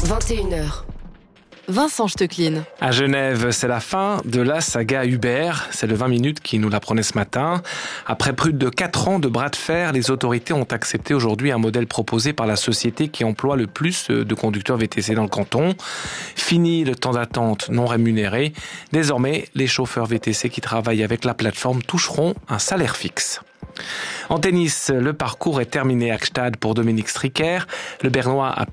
21h. Vincent Stecklin. À Genève, c'est la fin de la saga Uber. C'est le 20 minutes qui nous l'apprenait ce matin. Après plus de 4 ans de bras de fer, les autorités ont accepté aujourd'hui un modèle proposé par la société qui emploie le plus de conducteurs VTC dans le canton. Fini le temps d'attente non rémunéré. Désormais, les chauffeurs VTC qui travaillent avec la plateforme toucheront un salaire fixe. En tennis, le parcours est terminé à Gstaad pour Dominic Stricker. Le Bernois a